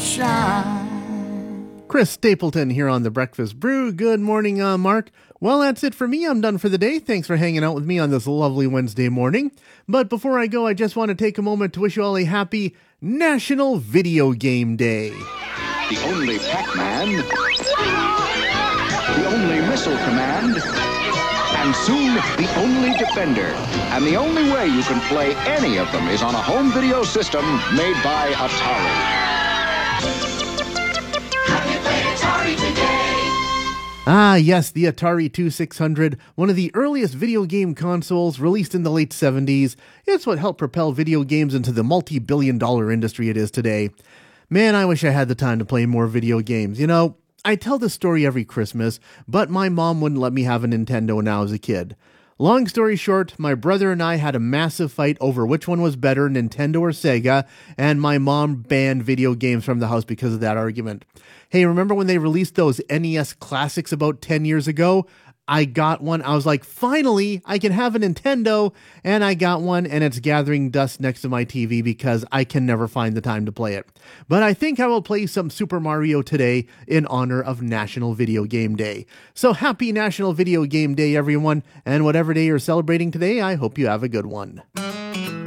shine. Chris Stapleton here on The Breakfast Brew. Good morning, Mark. Well, that's it for me. I'm done for the day. Thanks for hanging out with me on this lovely Wednesday morning. But before I go, I just want to take a moment to wish you all a happy National Video Game Day. The only Pac-Man, the only Missile Command, and soon the only Defender. And the only way you can play any of them is on a home video system made by Atari. Ah, yes, the Atari 2600, one of the earliest video game consoles released in the late 70s. It's what helped propel video games into the multi-billion-dollar industry it is today. Man, I wish I had the time to play more video games. You know, I tell this story every Christmas, but my mom wouldn't let me have a Nintendo when I was a kid. Long story short, my brother and I had a massive fight over which one was better, Nintendo or Sega, and my mom banned video games from the house because of that argument. Hey, remember when they released those NES classics about 10 years ago? I got one. I was like, finally, I can have a Nintendo. And I got one, and it's gathering dust next to my TV because I can never find the time to play it. But I think I will play some Super Mario today in honor of National Video Game Day. So happy National Video Game Day, everyone. And whatever day you're celebrating today, I hope you have a good one.